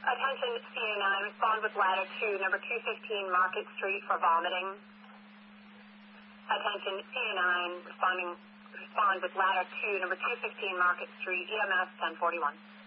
Attention CA9, respond with ladder 2, number 215 Market Street for vomiting. Attention CA9, respond with ladder 2, number 215 Market Street, EMS 1041.